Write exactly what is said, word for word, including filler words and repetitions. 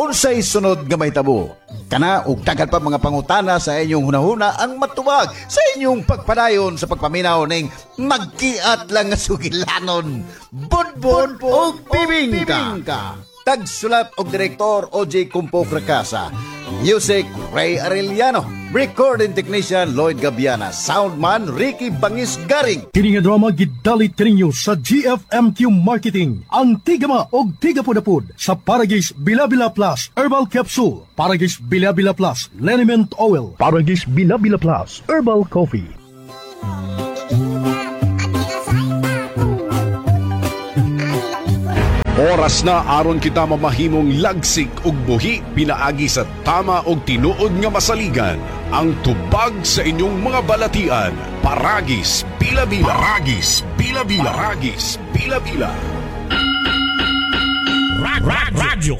Unsay sunod nga mahitabo? Kana ug daghan pa mga pangutana sa inyong hunahuna ang matuwag sa inyong pagpadayon sa pagpaminaw ning magkiat lang nga sugilanon. Budbud ug bibingka. Tagsulat og direktor O J Kumpo Fracasa. Music Ray Arellano. Recording technician Lloyd Gabiana. Soundman Ricky Bangis Garing. Kini nga drama gidalit kaninyo sa G F M Q Marketing. Ang tigama og tigapudapud sa Paragis Bilabila Plus Herbal Capsule, Paragis Bilabila Plus Liniment Oil, Paragis Bilabila Plus Herbal Coffee. Oras na aron kita mamahimong lagsik ug buhi pinaagi sa tama og tinuod nga masaligan. Ang tubag sa inyong mga balatian. Paragis Bilabila. Paragis Bilabila. Paragis Bilabila. Radyo